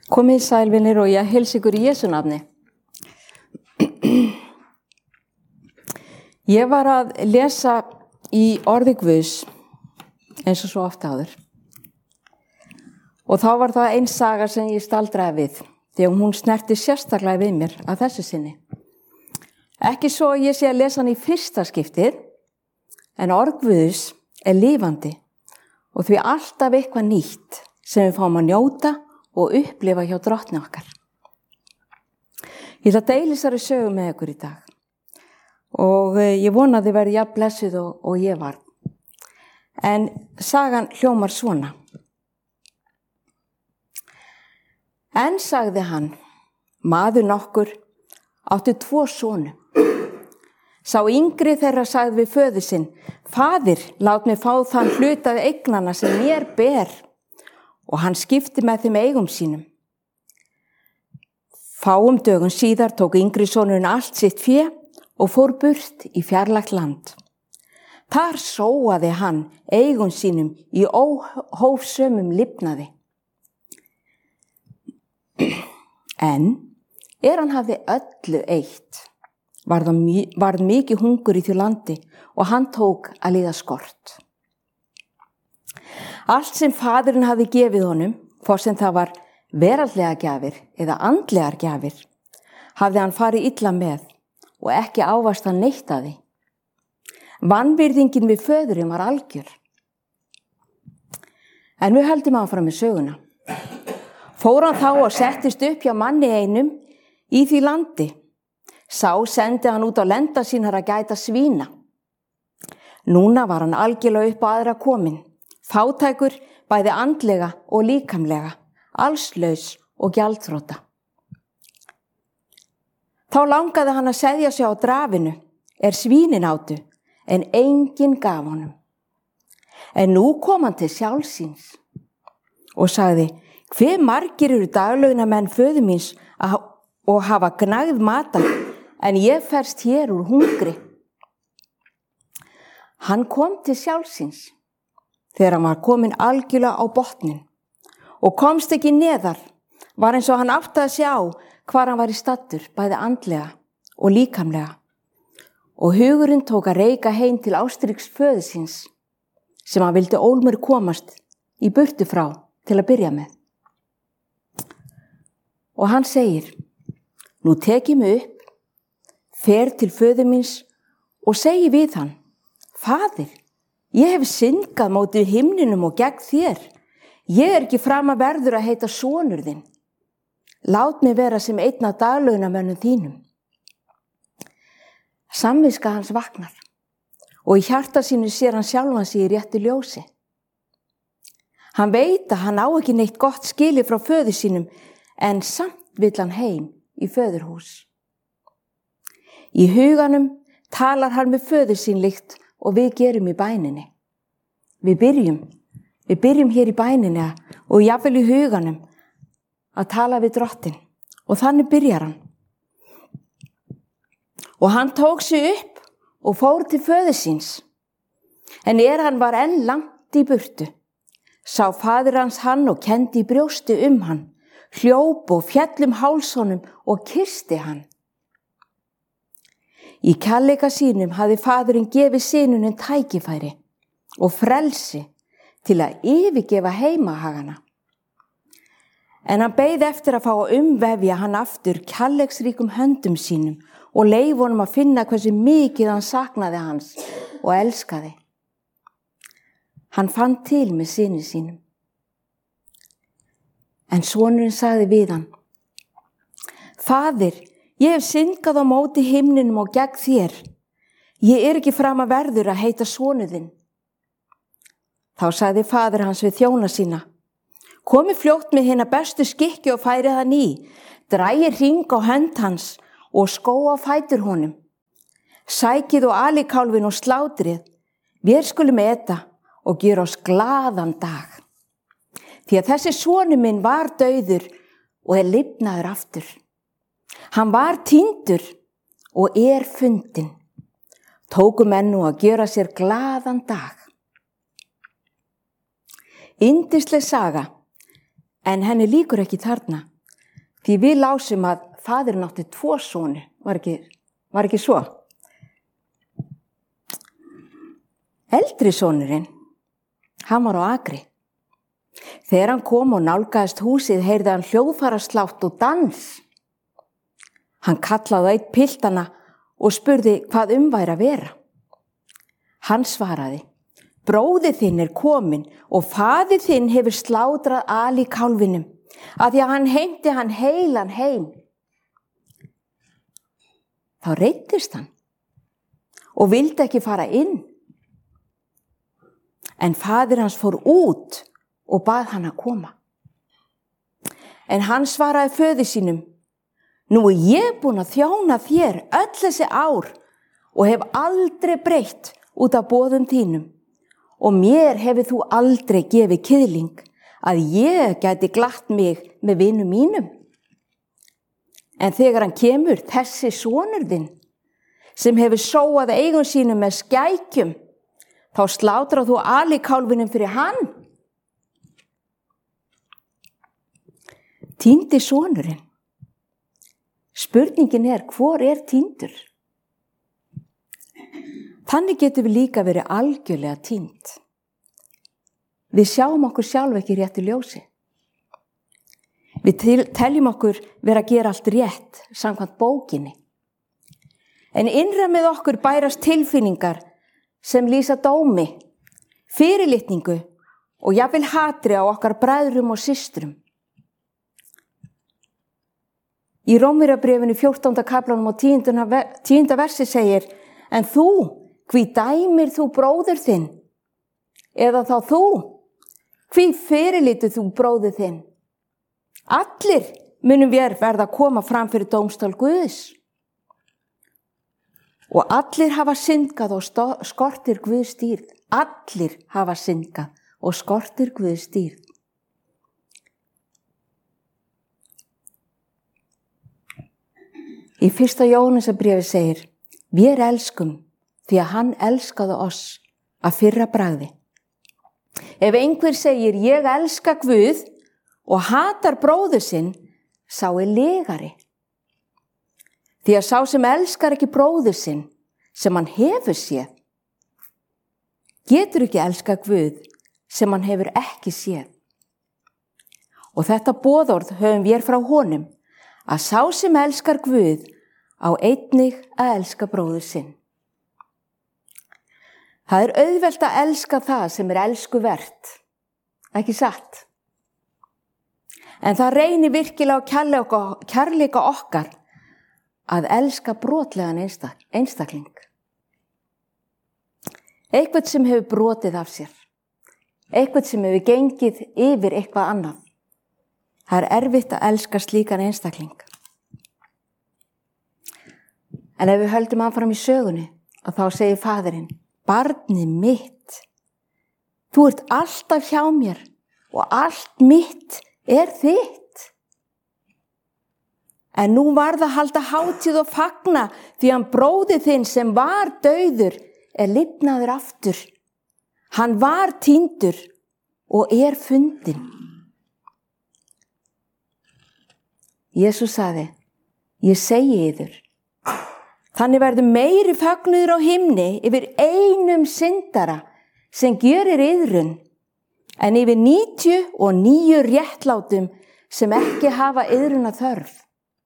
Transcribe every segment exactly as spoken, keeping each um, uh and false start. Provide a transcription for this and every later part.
Komið sælvinir og ég heilsa ykkur í Jesú nafni. Ég var að lesa í orði Guðs eins og svo oft áður. Og þá var það ein saga sem ég staldraði við, þegar hún snerti sérstaklega við mér að þessu sinni. Ekki svo ég sé að lesa hann í fyrsta skiptið, en orð Guðs er lifandi og því alltaf eitthvað nýtt sem við fáum að njóta og upplifa hjá drottni okkar. Ég ætla að deila þessari sögu með ykkur í dag og ég vona að þið verði jafn blessuð og, og ég var. En sagan hljómar svona. En sagði hann, maður nokkur átti tvo sonu. Sá yngri þeirra sagði við föður sinn, faðir, lát mig fá þann hlutað eignana sem mér ber. Og hann skipti með þeim eigum sínum. Fáum dögum síðar tók yngri sonurinn allt sitt fé og fór burt í fjarlægt land. Þar sóaði hann eigum sínum í óhófsömum lifnaði. En er hann hafði öllu eitt, varð, varð mikið hungur í því landi og hann tók að líða skort. Allt sem faðirinn hafði gefið honum, hvort sem það var veraldlega gjafir eða andlegar gjafir, hafði hann farið illa með og ekki ávast hann neitt að því. Vanvirðingin við föðurinn var algjör. En við höldum áfram með söguna. Fór hann þá og settist upp hjá manni einum í því landi. Sá sendi hann út á lenda sínar að gæta svína. Núna var hann algjörlega upp á aðra komin. Fátækur, bæði andlega og líkamlega, allslaus og gjaldþrota. Þá langaði hann að seðja sig á drafinu, er svínin átu, en enginn gaf honum. En nú kom hann til sjálfsins og sagði, hve margir eru daglaunamenn föður míns og hafa gnægð matar, en ég ferst hér úr hungri. Hann kom til sjálfsins. Þegar hann var komin algjörlega á botnin og komst ekki neðar, var eins og hann áttaði sig á hvar hann var í staddur, bæði andlega og líkamlega. Og hugurinn tók að reika heim til ástríks föður síns, sem hann vildi ólmur komast í burtu frá til að byrja með. Og hann segir, nú tek ég mig upp, fer til föður míns og segi við hann, faðir, ég hef syndgað mótið himninum og gegn þér. Ég er ekki fram að verður að heita sonur þinn. Lát mig vera sem einn af daglaunamönnum þínum. Samviska hans vaknar og í hjarta sínu sér hann sjálfan sig í réttu ljósi. Hann veit að hann á ekki neitt gott skili frá föður sínum en samt vill hann heim í föðurhús. Í huganum talar hann með föður sín líkt og við gerum í bæninni. Við byrjum, við byrjum hér í bæninni og jafnvel í huganum að tala við drottin og þannig byrjar hann. Og hann tók sig upp og fór til föður síns. En er hann var enn langt í burtu, sá faðir hans hann og kendi í brjósti um hann, hljóp og fjall um hálsonum og kyssti hann. Í kærleika sínum hafði faðurinn gefið synunum tækifæri og frelsi til að yfirgefa heimahagana. En hann beið eftir að fá að umvefja hann aftur kærleiksríkum höndum sínum og leyfa honum að finna hversu mikið hann saknaði hans og elskaði. Hann fann til með syni sínum. En sonurinn sagði við hann, faðir, ég hef syndgað á móti himninum og gegn þér. Ég er ekki fram að verður að heita sonur þinn. Þá sagði faðir hans við þjóna sína, komi fljótt með hina bestu skikki og færið hann í, dragið hring á hönd hans og skó á fætur honum. Sækið og alikálfin og slátrið, við skulum eta og gera oss glaðan dag. Því að þessi sonur minn var dauður og er lifnaður aftur. Hann var týndur og er fundinn. Tóku menn nú að gera sér glaðan dag. Yndisleg saga, en henni líkur ekki þarna. Því við lásum að faðirinn átti tvo soni, var ekki, var ekki svo? Eldri sonurinn, hann var á akri. Þegar hann kom og nálgaðist húsið heyrði hann hljóðfaraslátt og dans. Hann kallaði einn piltana og spurði hvað um væri að vera. Hann svaraði, bróðir þinn er kominn og faðir þinn hefur slátrað Ali kálfinum, að því að hann heimti hann heilan heim. Þá reiddist hann og vildi ekki fara inn. En faðir hans fór út og bað hann að koma. En hann svaraði föður sínum, nú er ég búin að þjóna þér öll þessi ár og hef aldrei breytt út af boðum þínum og mér hefur þú aldrei gefið kiðling að ég gæti glatt mig með vinum mínum. En þegar hann kemur, þessi sonur þinn, sem hefur sóað eigum sínum með skækjum, þá slátrað þú Ali kálfinum fyrir hann. Týndi sonurinn. Spurningin er, hvor er týndur? Þannig getum við líka verið algjörlega týnd. Við sjáum okkur sjálf ekki rétt í ljósi. Við teljum okkur vera að gera allt rétt samkvæmt bókinni. En innra með okkur bærast tilfinningar sem lýsa dómi, fyrirlitningu og jafnvel hatri á okkar bræðrum og systrum. Í Rómverjabréfinu fjórtánda kaflanum og tíunda versi segir, en þú, hví dæmir þú bróður þinn? Eða þá þú, hví fyrirlitur þú bróður þinn? Allir munum við verða að koma fram fyrir dómstól Guðs. Og allir hafa syndgað og skortir Guðs dýrð. Allir hafa syndgað og skortir Guðs dýrð. Í fyrsta Jóhannesarbréfi segir, við elskum því að hann elskaði oss að fyrra bragði. Ef einhver segir, ég elska Guð og hatar bróður sinn, sá er legari. Því að sá sem elskar ekki bróður sinn, sem hann hefur séð, getur ekki elska Guð sem hann hefur ekki séð. Og þetta boðorð höfum við frá honum, að sá sem elskar Guð á einnig að elska bróður sinn. Það er auðvelt að elska það sem er elskuvert, ekki satt? En það reynir virkilega á kærleika, kærleika okkar að elska brotlegan einstakling. Eitthvað sem hefur brotið af sér. Eitthvað sem hefur gengið yfir eitthvað annað. Það er erfitt að elska slíkan einstakling. En ef við höldum áfram í sögunni, og þá segir faðirinn, barnið mitt, þú ert alltaf hjá mér og allt mitt er þitt. En nú varð að halda hátíð og fagna því hann bróðir þinn sem var dauður er lifnaður aftur. Hann var týndur og er fundinn. Jesús sagði, ég segi yður, þannig verður meiri fögnuður á himni yfir einum syndara sem gjörir iðrun en yfir níutíu og níu réttlátum sem ekki hafa iðruna þörf.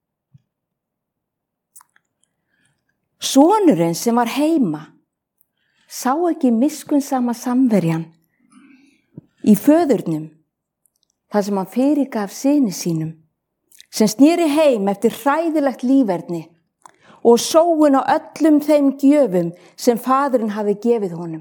Sonurinn sem var heima sá ekki miskunnsama samverjan í föðurnum þar sem hann fyrirgaf syni sínum sem sneri heim eftir hræðilegt líferni og sóun á öllum þeim gjöfum sem faðurinn hafi gefið honum.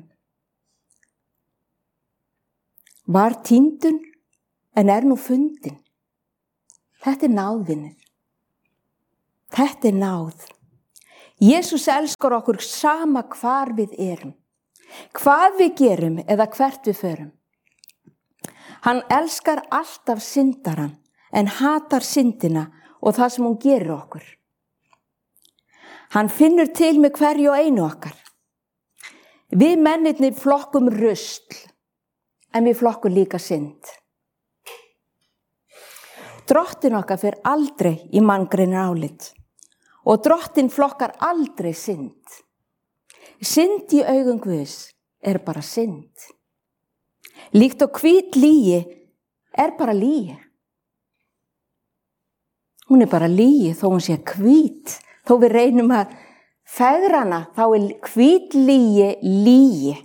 Var týndun en er nú fundin. Þetta er náðvinir. Þetta er náð. Jesús elskar okkur sama hvar við erum, hvað við gerum eða hvert við förum. Hann elskar alltaf syndaran en hatar syndina og það sem hún gerir okkur. Hann finnur til með hverju og einu okkar. Við mennirnir flokkum rusl, en við flokkum líka synd. Drottin okkar fer aldrei í manngreinir álit og drottin flokkar aldrei synd. Synd í augum Guðs er bara synd. Líkt og hvít lygi er bara lygi. Hún er bara lygi þó hún sé hvít. Þó við reynum að fegra hana, þá er hvít lygi lygi.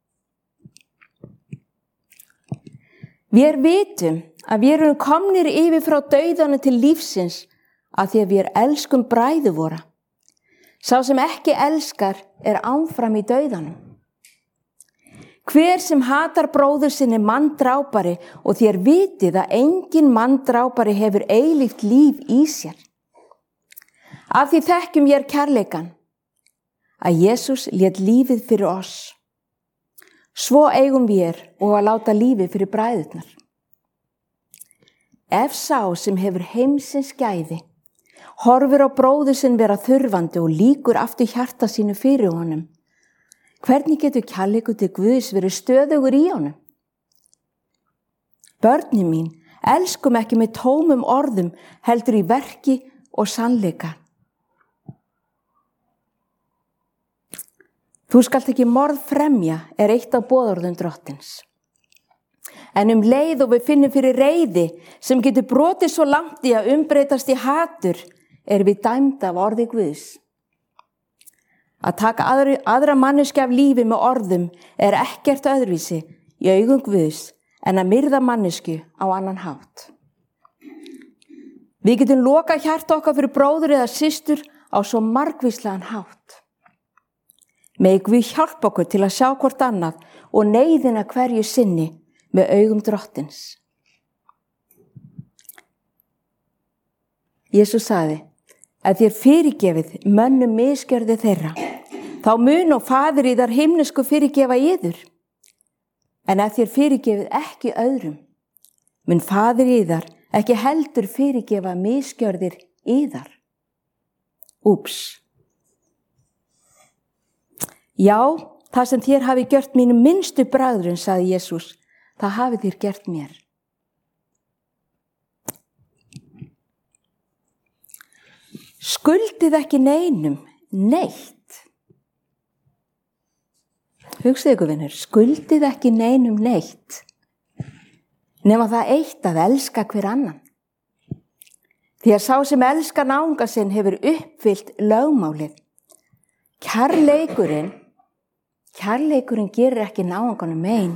Við vitum að við erum komnir yfir frá dauðanum til lífsins af því að við elskum bræður vora. Sá sem ekki elskar er áfram í dauðanum. Hver sem hatar bróður sinn er manndrápari og þér vitið að engin manndrápari hefur eilíft líf í sér. Af því þekkjum ég kærleikan, að Jesús lét lífið fyrir oss. Svo eigum við og að láta lífið fyrir bræðurnar. Ef sá sem hefur heimsins gæði, horfir á bróður sinn vera þurfandi og líkur aftur hjarta sínu fyrir honum, hvernig getur kærleikur til Guðs verið stöðugur í honum? Börnin mín, elskum ekki með tómum orðum, heldur í verki og sannleika. Þú skalt ekki morð fremja er eitt af boðorðum drottins. En um leið og við finnum fyrir reiði sem getur brotið svo langt í að umbreytast í hatur, er við dæmd af orði Guðs. Að taka aðra, aðra manneskja af lífi með orðum er ekkert öðruvísi í augum Guðs en að myrða mannesku á annan hátt. Við getum lokað hjarta okkar fyrir bróður eða systur á svo margvíslegan hátt. Megi Guð hjálpa okkur til að sjá hvort annað og neyðina hverju sinni með augum drottins. Jesús sagði, að þér fyrirgefið mönnum misgjörði þeirra, þá mun og faðir í þar himnesku fyrirgefa yður. En ef þér fyrirgefið ekki öðrum, mun faðir í þar ekki heldur fyrirgefa misgjörðir yðar. Úps. Já, það sem þér hafi gjört mínum minnstu bræðrum, sagði Jesús, það hafi þér gert mér. Skuldið ekki neinum neitt. Hugsið ykkur vinur, skuldið ekki neinum neitt. Nema það eitt að elska hver annan. Því að sá sem elskar náunga sinn hefur uppfyllt lögmálið. Kærleikurinn, kærleikurinn gerir ekki náunganum mein.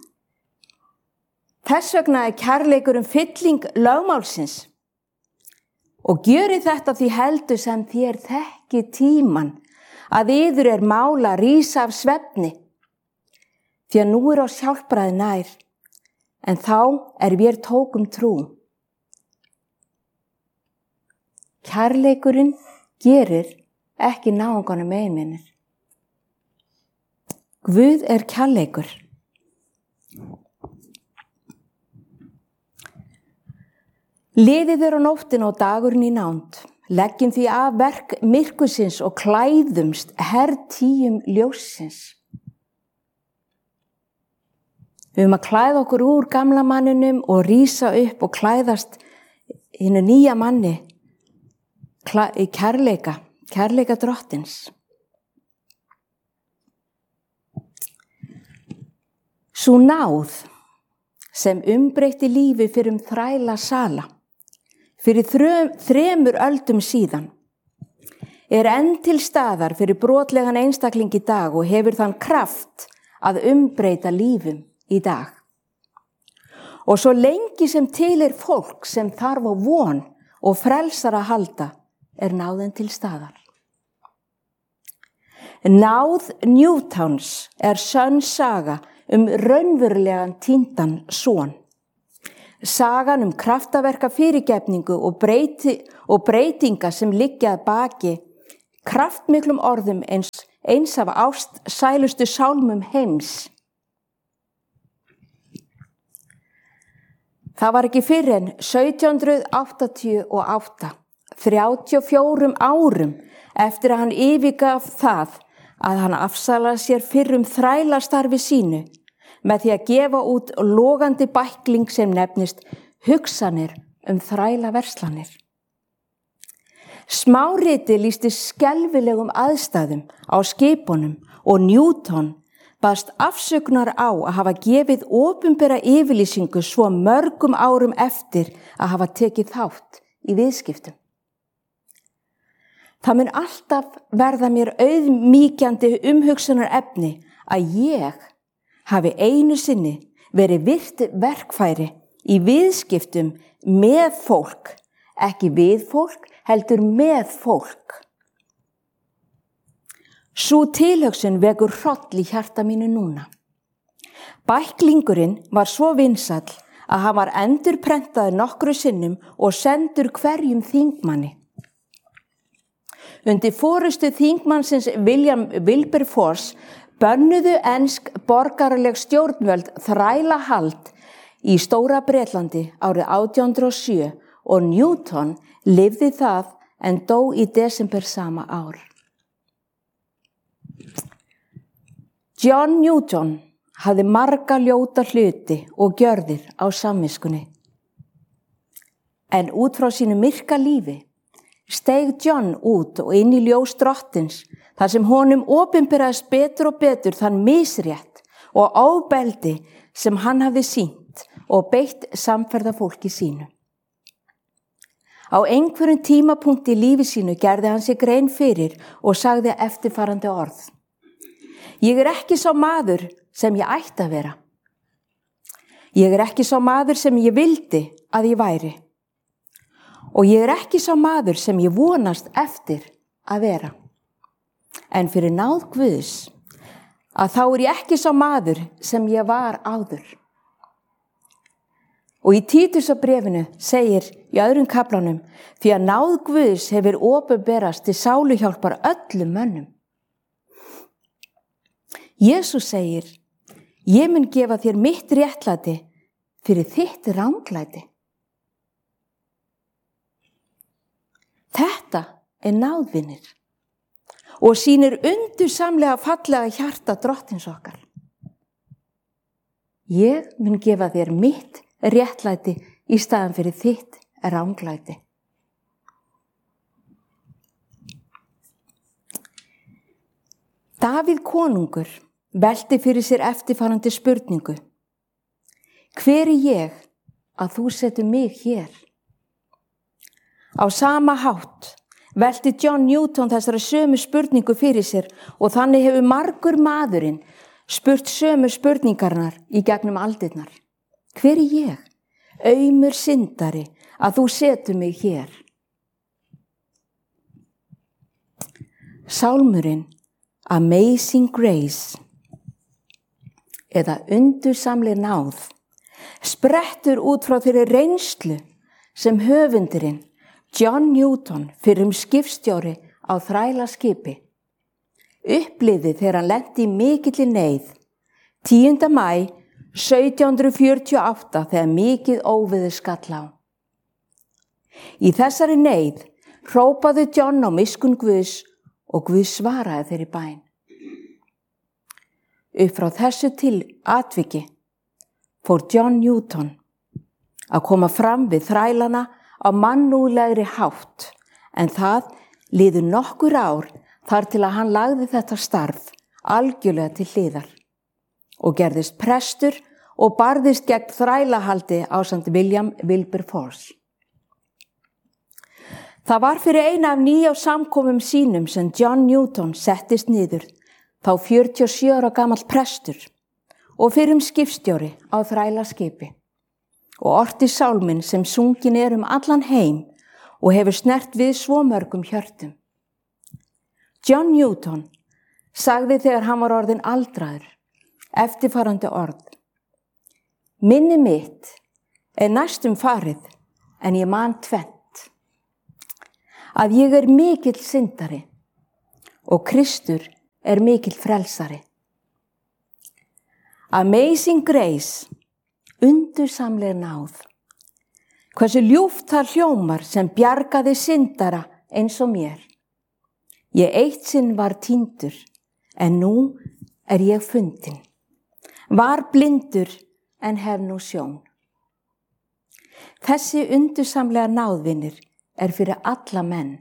Þess vegna er kærleikurinn fylling lögmálsins. Og gjörið þetta því heldur sem þér þekki tíman að yður er mála rísa af svefni. Því að nú er á hjálpræði nær, en þá er vér tókum trú. Kærleikurinn gerir ekki náunganum einminnir. Guð er kærleikur. Liðið er á nóttin og dagurinn í nánd. Leggjum því af verk myrkursins og klæðumst hertíum ljóssins. Við höfum að klæða okkur úr gamla manninum og rísa upp og klæðast hinnu nýja manni í kærleika, kærleika drottins. Sú náð sem umbreytti lífi fyrir um þræla sala, fyrir þrem, þremur öldum síðan, er enn til staðar fyrir brotlegan einstakling í dag og hefur þann kraft að umbreyta lífum í dag. Og svo lengi sem til er fólk sem þarf á von og frelsar að halda, er náðin til staðar. Náð Newtons er sönn saga um raunverulegan týndan son. Sagan um kraftaverka fyrirgefningu og, breyti, og breytinga sem liggja að baki kraftmiklum orðum eins, eins af ást sælustu sálmum heims. Það var ekki fyrr en sautján hundrað áttatíu og átta, þrjátíu og fjórum árum eftir að hann yfirgaf það að hann afsalaði sér fyrrum þrælastarfi sínu með því að gefa út logandi bækling sem nefnist Hugsanir um þræla verslanir. Smáriti lýsti skelfilegum aðstæðum á skipunum og Newton baðst afsökunar á að hafa gefið opinbera yfirlýsingu svo mörgum árum eftir að hafa tekið þátt í viðskiptum. Það mun alltaf verða mér auðmýkjandi umhugsunar efni að ég hafi einu sinni verið virt verkfæri í viðskiptum með fólk, ekki við fólk, heldur með fólk. Sú tilhugsun vekur hroll í hjarta mínu núna. Bæklingurinn var svo vinsæll að hann var endurprentaður nokkru sinnum og sendur hverjum þingmanni. Undir forystu þingmannsins William Wilberforce bönnuðu ensk borgaraleg stjórnvöld þrælahald í Stóra Bretlandi árið átján hundrað og sjö og Newton lifði það en dó í desember sama ár. John Newton hafði marga ljóta hluti og gjörðir á samviskunni. En út frá sínu myrka lífi steig John út og inn í ljós drottins þar sem honum opinberaðist betur og betur þann misrétt og ofbeldi sem hann hafði sýnt og beitt samferðafólki sínu. Á einhverjum tímapunkti í lífi sínu gerði hann sig grein fyrir og sagði eftirfarandi orð. Ég er ekki sá maður sem ég ætti að vera. Ég er ekki sá maður sem ég vildi að ég væri. Og ég er ekki sá maður sem ég vonast eftir að vera. En fyrir náð Guðs, að þá er ég ekki sá maður sem ég var áður. Og í Títusarbréfinu segir í öðrum kaflanum, því að náð Guðs hefur opinberast til sáluhjálpar öllum mönnum. Jesús segir, ég mun gefa þér mitt réttlæti fyrir þitt ranglæti. Þetta er náðvinir og sýnir undursamlega fallega hjarta drottins okkar. Ég mun gefa þér mitt réttlæti í staðan fyrir þitt ranglæti. Davíð konungur velti fyrir sér eftirfarandi spurningu. Hver er ég að þú setur mig hér? Á sama hátt velti John Newton þessari sömu spurningu fyrir sér og þannig hefur margur maðurinn spurt sömu spurningarnar í gegnum aldirnar. Hver er ég, aumur syndari, að þú setur mig hér? Sálmurinn Amazing Grace eða undursamleg náð sprettur út frá þeirri reynslu sem höfundurinn John Newton fyrrum skipstjóri á þrælaskipi upplifði þegar hann lenti í mikilli neyð tíunda maí sautján hundrað fjörutíu og átta þegar mikið óveður skall á. Í þessari neyð hrópaði John á miskunn Guðs og Guð svaraði þeirri bæn. Upp frá þessu til atviki fór John Newton að koma fram við þrælana á mannúðlegri hátt, en það liðu nokkur ár þar til að hann lagði þetta starf algjörlega til hliðar og gerðist prestur og barðist gegn þrælahaldi ásamt William Wilberforce. Það var fyrir eina af nýja samkomum sínum sem John Newton settist niður, þá fjörutíu og sjö ára gamall prestur og fyrrum skipstjóri á þrælaskipi og orti sálminn sem sungin er um allan heim og hefur snert við svo mörgum hjörtum. John Newton sagði þegar hann var orðinn aldraður eftirfarandi orð. Minni mitt er næstum farið en ég man tvennt. Að ég er mikill syndari og Kristur er mikill frelsari. Amazing Grace, undursamleg náð. Hversu ljúft það hljómar sem bjargaði syndara eins og mér. Ég eitt sinn var týndur, en nú er ég fundin. Var blindur, en hef nú sjón. Þessi undursamlega náðvinir er fyrir alla menn.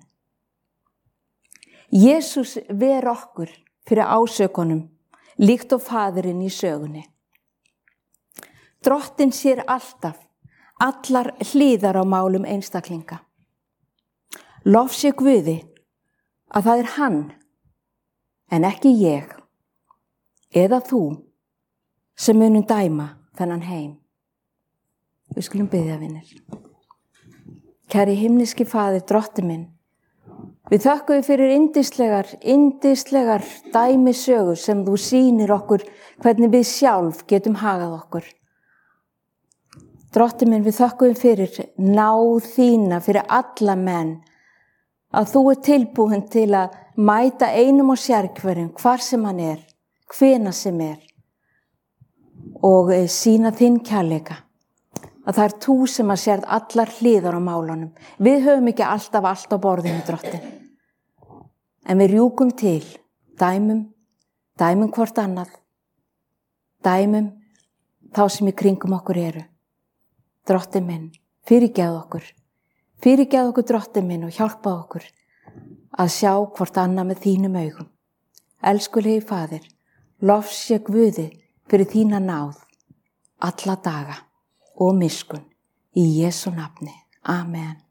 Jesús ver okkur fyrir ásökunum, líkt og faðirinn í sögunni. Drottinn sér alltaf allar hliðar á málum einstaklinga. Lof sé Guði að það er hann, en ekki ég, eða þú, sem munum dæma þennan heim. Við skulum biðja, vinir. Kæri himneski faðir, Drottinn minn, við þökkum við fyrir yndislegar, yndislegar dæmisögur sem þú sýnir okkur hvernig við sjálf getum hagað okkur. Drottinn minn, við þökkum við fyrir náð þína fyrir alla menn, að þú er tilbúin til að mæta einum og sérhverjum, hvar sem hann er, hvena sem er, og sýna þinn kærleika. Að það er þú sem að sérð allar hliðar á málunum. Við höfum ekki alltaf allt á borðinu, Drottinn. En við rjúkum til, dæmum, dæmum hvort annað, dæmum þá sem í kringum okkur eru. Drottinn minn, fyrirgefðu okkur, fyrirgefðu okkur, Drottinn minn, og hjálpa okkur að sjá hvort annað með þínum augum. Elskulegi faðir, lof sé Guði fyrir þína náð alla daga og miskunn í Jesú nafni. Amen.